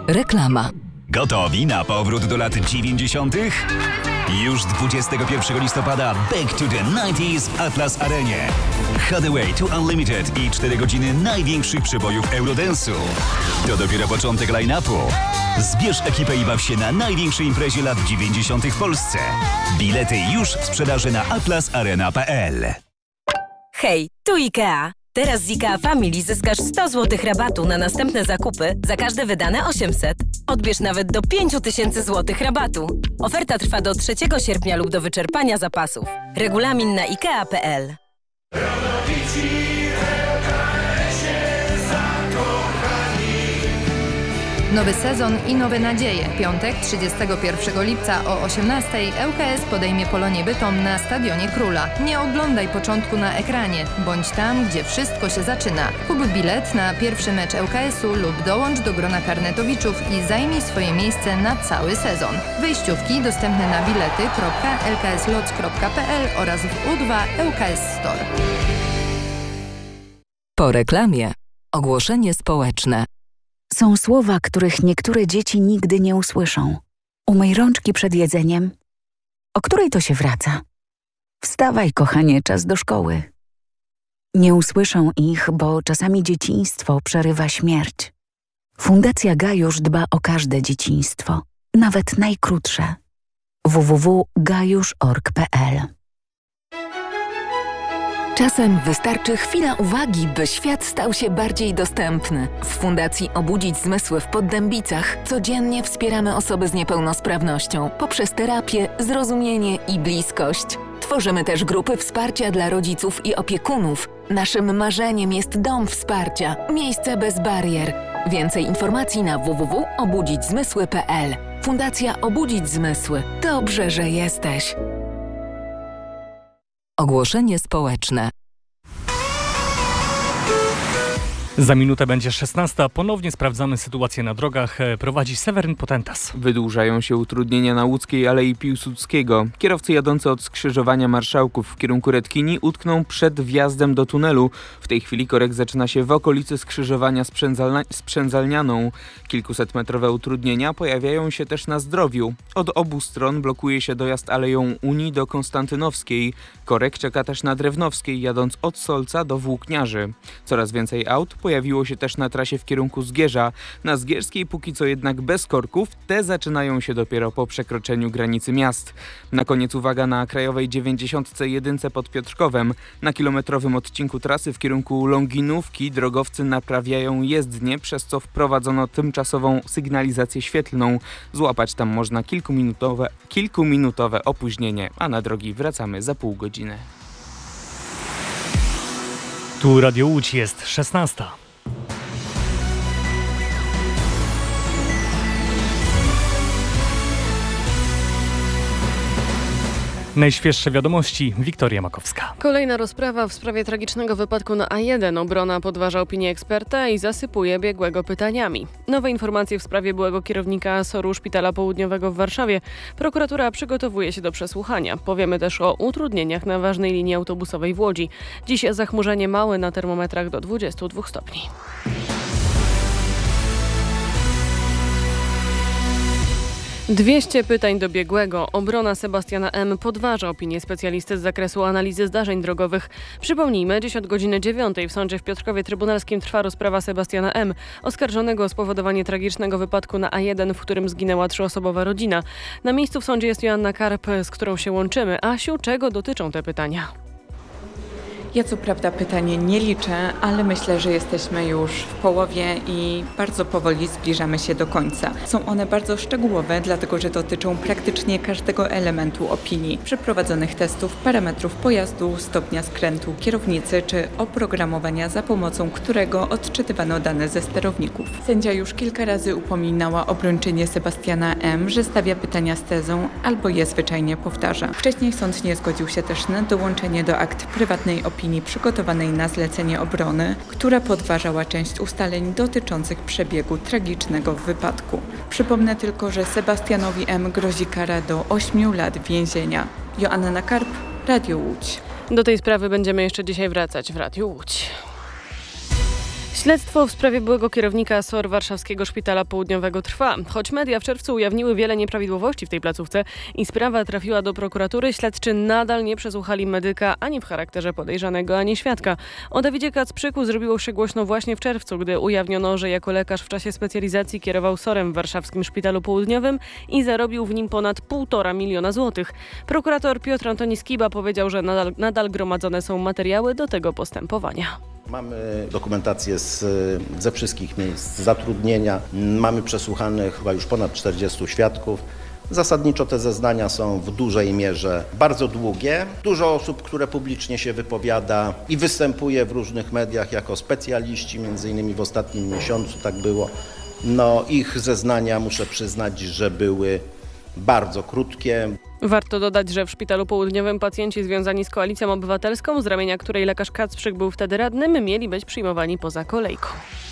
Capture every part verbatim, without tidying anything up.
Reklama. Gotowi na powrót do lat dziewięćdziesiątych? Już dwudziestego pierwszego listopada Back to the dziewięćdziesiątych w Atlas Arenie. Hathaway to Unlimited i cztery godziny największych przebojów Eurodance'u. To dopiero początek line-upu. Zbierz ekipę i baw się na największej imprezie lat dziewięćdziesiątych w Polsce. Bilety już w sprzedaży na atlas arena kropka p l. Hej, tu IKEA. Teraz z IKEA Family zyskasz sto złotych rabatu na następne zakupy za każde wydane osiemset. Odbierz nawet do pięć tysięcy złotych rabatu. Oferta trwa do trzeciego sierpnia lub do wyczerpania zapasów. Regulamin na ikea kropka p l. Nowy sezon i nowe nadzieje. Piątek, trzydziestego pierwszego lipca o osiemnastej L K S podejmie Polonię Bytom na Stadionie Króla. Nie oglądaj początku na ekranie. Bądź tam, gdzie wszystko się zaczyna. Kup bilet na pierwszy mecz L K S u lub dołącz do grona karnetowiczów i zajmij swoje miejsce na cały sezon. Wejściówki dostępne na bilety kropka l k s lots kropka p l oraz w U dwa L K S Store. Po reklamie. Ogłoszenie społeczne. Są słowa, których niektóre dzieci nigdy nie usłyszą. Umyj rączki przed jedzeniem. O której to się wraca? Wstawaj, kochanie, czas do szkoły. Nie usłyszą ich, bo czasami dzieciństwo przerywa śmierć. Fundacja Gajusz dba o każde dzieciństwo, nawet najkrótsze. w w w kropka gajusz kropka org kropka p l. Czasem wystarczy chwila uwagi, by świat stał się bardziej dostępny. W Fundacji Obudzić Zmysły w Poddębicach codziennie wspieramy osoby z niepełnosprawnością poprzez terapię, zrozumienie i bliskość. Tworzymy też grupy wsparcia dla rodziców i opiekunów. Naszym marzeniem jest dom wsparcia, miejsce bez barier. Więcej informacji na w w w kropka obudzić zmysły kropka p l. Fundacja Obudzić Zmysły. Dobrze, że jesteś. Ogłoszenie społeczne. Za minutę będzie szesnasta. Ponownie sprawdzamy sytuację na drogach. Prowadzi Seweryn Potentas. Wydłużają się utrudnienia na Łódzkiej Alei Piłsudskiego. Kierowcy jadący od skrzyżowania Marszałków w kierunku Redkini utkną przed wjazdem do tunelu. W tej chwili korek zaczyna się w okolicy skrzyżowania z, Przędzalna- z Przędzalnianą. Kilkusetmetrowe utrudnienia pojawiają się też na Zdrowiu. Od obu stron blokuje się dojazd Aleją Unii do Konstantynowskiej. Korek czeka też na Drewnowskiej, jadąc od Solca do Włókniarzy. Coraz więcej aut pojawiło się też na trasie w kierunku Zgierza. Na Zgierskiej póki co jednak bez korków, te zaczynają się dopiero po przekroczeniu granicy miast. Na koniec uwaga na krajowej dziewięćdziesiątce jeden pod Piotrkowem. Na kilometrowym odcinku trasy w kierunku Longinówki drogowcy naprawiają jezdnię, przez co wprowadzono tymczasową sygnalizację świetlną. Złapać tam można kilkuminutowe, kilkuminutowe opóźnienie, a na drogi wracamy za pół godziny. Tu Radio Łódź, jest szesnasta. Najświeższe wiadomości, Wiktoria Makowska. Kolejna rozprawa w sprawie tragicznego wypadku na A jeden. Obrona podważa opinię eksperta i zasypuje biegłego pytaniami. Nowe informacje w sprawie byłego kierownika S O R-u Szpitala Południowego w Warszawie. Prokuratura przygotowuje się do przesłuchania. Powiemy też o utrudnieniach na ważnej linii autobusowej w Łodzi. Dziś zachmurzenie małe na termometrach do dwudziestu dwóch stopni. dwieście pytań do biegłego. Obrona Sebastiana M. podważa opinię specjalisty z zakresu analizy zdarzeń drogowych. Przypomnijmy, dziś od godziny dziewiątej w sądzie w Piotrkowie Trybunalskim trwa rozprawa Sebastiana M., oskarżonego o spowodowanie tragicznego wypadku na A jeden, w którym zginęła trzyosobowa rodzina. Na miejscu w sądzie jest Joanna Karp, z którą się łączymy. Asiu, czego dotyczą te pytania? Ja co prawda pytanie nie liczę, ale myślę, że jesteśmy już w połowie i bardzo powoli zbliżamy się do końca. Są one bardzo szczegółowe, dlatego że dotyczą praktycznie każdego elementu opinii, przeprowadzonych testów, parametrów pojazdu, stopnia skrętu kierownicy czy oprogramowania, za pomocą którego odczytywano dane ze sterowników. Sędzia już kilka razy upominała obrończynię Sebastiana M., że stawia pytania z tezą albo je zwyczajnie powtarza. Wcześniej sąd nie zgodził się też na dołączenie do akt prywatnej opinii opinii przygotowanej na zlecenie obrony, która podważała część ustaleń dotyczących przebiegu tragicznego wypadku. Przypomnę tylko, że Sebastianowi M. grozi kara do ośmiu lat więzienia. Joanna Karp, Radio Łódź. Do tej sprawy będziemy jeszcze dzisiaj wracać w Radiu Łódź. Śledztwo w sprawie byłego kierownika S O R Warszawskiego Szpitala Południowego trwa. Choć media w czerwcu ujawniły wiele nieprawidłowości w tej placówce i sprawa trafiła do prokuratury, śledczy nadal nie przesłuchali medyka ani w charakterze podejrzanego, ani świadka. O Dawidzie Kacprzyku zrobiło się głośno właśnie w czerwcu, gdy ujawniono, że jako lekarz w czasie specjalizacji kierował S O R-em w Warszawskim Szpitalu Południowym i zarobił w nim ponad półtora miliona złotych. Prokurator Piotr Antoni Skiba powiedział, że nadal, nadal gromadzone są materiały do tego postępowania. Mamy dokumentację z, ze wszystkich miejsc zatrudnienia, mamy przesłuchanych chyba już ponad czterdziestu świadków. Zasadniczo te zeznania są w dużej mierze bardzo długie. Dużo osób, które publicznie się wypowiada i występuje w różnych mediach jako specjaliści, między innymi w ostatnim miesiącu tak było. No, ich zeznania, muszę przyznać, że były bardzo krótkie. Warto dodać, że w Szpitalu Południowym pacjenci związani z Koalicją Obywatelską, z ramienia której lekarz Kacprzyk był wtedy radnym, mieli być przyjmowani poza kolejką.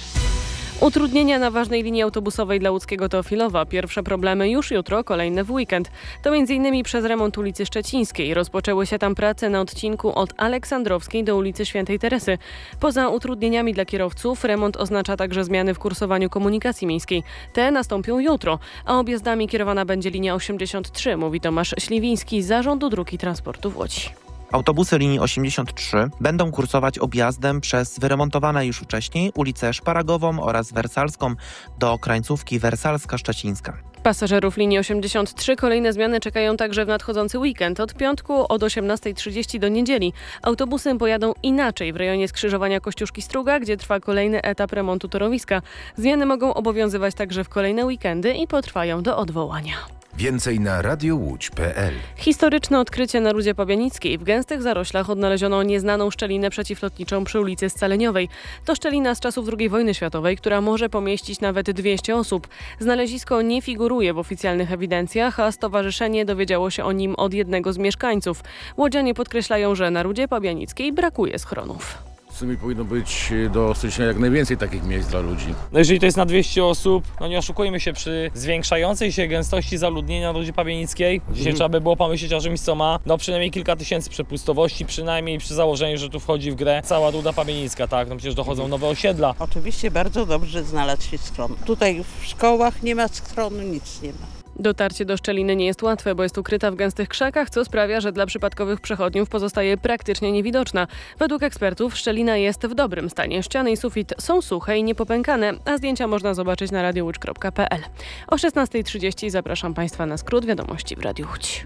Utrudnienia na ważnej linii autobusowej dla łódzkiego Teofilowa. Pierwsze problemy już jutro, kolejne w weekend. To między innymi przez remont ulicy Szczecińskiej. Rozpoczęły się tam prace na odcinku od Aleksandrowskiej do ulicy Świętej Teresy. Poza utrudnieniami dla kierowców, remont oznacza także zmiany w kursowaniu komunikacji miejskiej. Te nastąpią jutro, a objazdami kierowana będzie linia osiemdziesiąt trzy, mówi Tomasz Śliwiński z Zarządu Dróg i Transportu w Łodzi. Autobusy linii osiemdziesiąt trzy będą kursować objazdem przez wyremontowane już wcześniej ulicę Szparagową oraz Wersalską do krańcówki Wersalska-Szczecińska. Pasażerów linii osiemdziesiąt trzy kolejne zmiany czekają także w nadchodzący weekend. Od piątku od osiemnastej trzydzieści do niedzieli. Autobusy pojadą inaczej w rejonie skrzyżowania Kościuszki-Struga, gdzie trwa kolejny etap remontu torowiska. Zmiany mogą obowiązywać także w kolejne weekendy i potrwają do odwołania. Więcej na radiowłódź kropka p l. Historyczne odkrycie na Rudzie Pabianickiej. W gęstych zaroślach odnaleziono nieznaną szczelinę przeciwlotniczą przy ulicy Scaleniowej. To szczelina z czasów drugiej wojny światowej, która może pomieścić nawet dwieście osób. Znalezisko nie figuruje w oficjalnych ewidencjach, a stowarzyszenie dowiedziało się o nim od jednego z mieszkańców. Łodzianie podkreślają, że na Rudzie Pabianickiej brakuje schronów. W sumie powinno być do stycznia jak najwięcej takich miejsc dla ludzi. No jeżeli to jest na dwieście osób, no nie oszukujmy się, przy zwiększającej się gęstości zaludnienia na Rudzie Pabianickiej, dzisiaj mhm. trzeba by było pomyśleć o czymś, co ma no przynajmniej kilka tysięcy przepustowości, przynajmniej przy założeniu, że tu wchodzi w grę cała Ruda Pabianicka, tak? No przecież dochodzą nowe osiedla. Oczywiście bardzo dobrze znalazł się schron. Tutaj w szkołach nie ma schronu, nic nie ma. Dotarcie do szczeliny nie jest łatwe, bo jest ukryta w gęstych krzakach, co sprawia, że dla przypadkowych przechodniów pozostaje praktycznie niewidoczna. Według ekspertów szczelina jest w dobrym stanie. Ściany i sufit są suche i niepopękane, a zdjęcia można zobaczyć na radiowłódź kropka p l. O szesnastej trzydzieści zapraszam Państwa na skrót wiadomości w Radiu Łódź.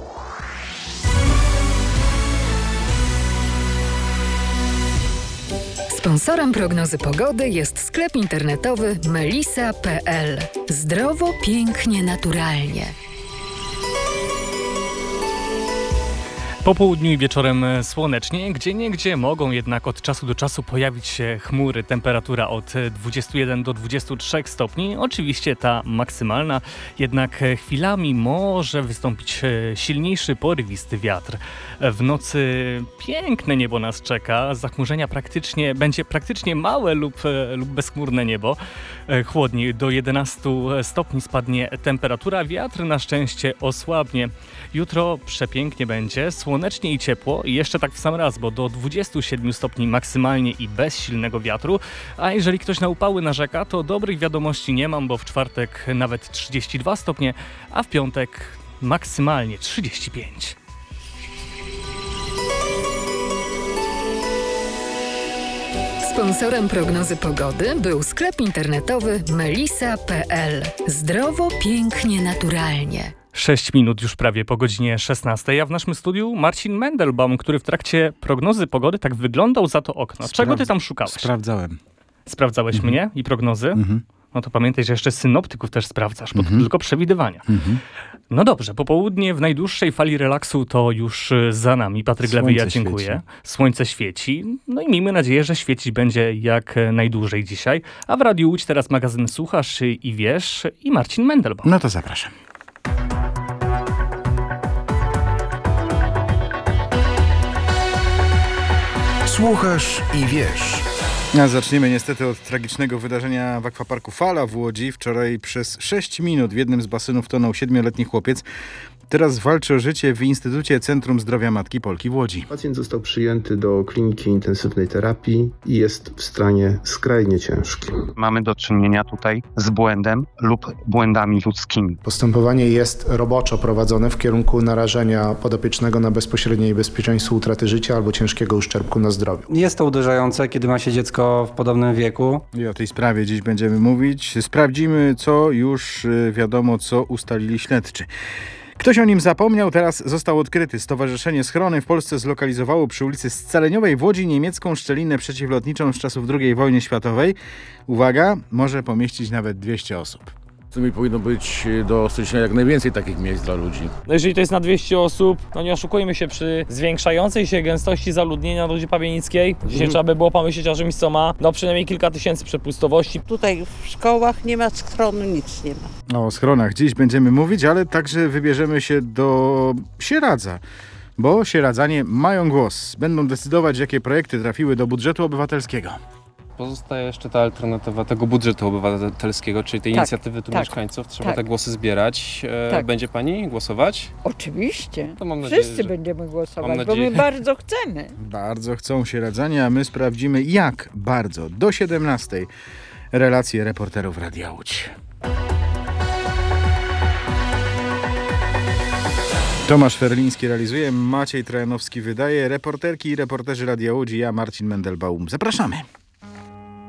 Sponsorem prognozy pogody jest sklep internetowy melisa kropka p l. Zdrowo, pięknie, naturalnie. Po południu i wieczorem słonecznie, gdzieniegdzie mogą jednak od czasu do czasu pojawić się chmury. Temperatura od dwudziestu jeden do dwudziestu trzech stopni. Oczywiście ta maksymalna, jednak chwilami może wystąpić silniejszy, porywisty wiatr. W nocy piękne niebo nas czeka. Zachmurzenia praktycznie, będzie praktycznie małe lub, lub bezchmurne niebo. Chłodniej do jedenastu stopni spadnie temperatura. Wiatr na szczęście osłabnie. Jutro przepięknie będzie, słonecznie i ciepło i jeszcze tak w sam raz, bo do dwudziestu siedmiu stopni maksymalnie i bez silnego wiatru. A jeżeli ktoś na upały narzeka, to dobrych wiadomości nie mam, bo w czwartek nawet trzydzieści dwa stopnie, a w piątek maksymalnie trzydzieści pięć. Sponsorem prognozy pogody był sklep internetowy melisa kropka p l. Zdrowo, pięknie, naturalnie. sześć minut już prawie po godzinie szesnastej, a w naszym studiu Marcin Mendelbaum, który w trakcie prognozy pogody tak wyglądał za to okno. Spra- Czego ty tam szukałeś? Sprawdzałem. Sprawdzałeś mhm. mnie i prognozy? Mhm. No to pamiętaj, że jeszcze synoptyków też sprawdzasz, bo mhm. to tylko przewidywania. Mhm. No dobrze, popołudnie w najdłuższej fali relaksu to już za nami. Patryk Lewy, ja dziękuję. Świeci. Słońce świeci. No i miejmy nadzieję, że świecić będzie jak najdłużej dzisiaj. A w Radiu Łódź teraz magazyn Słuchasz i Wiesz i Marcin Mendelbaum. No to zapraszam. Słuchasz i wiesz. A zaczniemy niestety od tragicznego wydarzenia w akwaparku Fala w Łodzi. Wczoraj przez sześć minut w jednym z basenów tonął siedmioletni chłopiec. teraz walczy o życie w Instytucie Centrum Zdrowia Matki Polki w Łodzi. Pacjent został przyjęty do kliniki intensywnej terapii i jest w stanie skrajnie ciężkim. Mamy do czynienia tutaj z błędem lub błędami ludzkimi. Postępowanie jest roboczo prowadzone w kierunku narażenia podopiecznego na bezpośrednie niebezpieczeństwo utraty życia albo ciężkiego uszczerbku na zdrowiu. Jest to uderzające, kiedy ma się dziecko w podobnym wieku. I o tej sprawie dziś będziemy mówić. Sprawdzimy, co już wiadomo, co ustalili śledczy. Ktoś o nim zapomniał, teraz został odkryty. Stowarzyszenie Schrony w Polsce zlokalizowało przy ulicy Scaleniowej w Łodzi niemiecką szczelinę przeciwlotniczą z czasów drugiej wojny światowej. Uwaga, może pomieścić nawet dwieście osób. W sumie powinno być do stosunku jak najwięcej takich miejsc dla ludzi. No jeżeli to jest na dwieście osób, no nie oszukujmy się, przy zwiększającej się gęstości zaludnienia na Rudzie Pawienickiej, dzisiaj Mhm. trzeba by było pomyśleć o czymś, co ma no przynajmniej kilka tysięcy przepustowości. Tutaj w szkołach nie ma schronu, nic nie ma. O schronach dziś będziemy mówić, ale także wybierzemy się do Sieradza, bo sieradzanie mają głos. Będą decydować, jakie projekty trafiły do budżetu obywatelskiego. Pozostaje jeszcze ta alternatywa tego budżetu obywatelskiego, czyli tej Tak, inicjatywy tu tak, mieszkańców. Trzeba tak. te głosy zbierać. E, Tak. Będzie pani głosować? Oczywiście. To mam nadzieję, Wszyscy że- będziemy mam głosować, bo nadzieję- my bardzo chcemy. Bardzo chcą sieradzanie, a my sprawdzimy, jak bardzo. Do siedemnastej relacje reporterów Radia Łódź. Tomasz Ferliński realizuje, Maciej Trojanowski wydaje, reporterki i reporterzy Radia Łódź, ja Marcin Mendelbaum. Zapraszamy.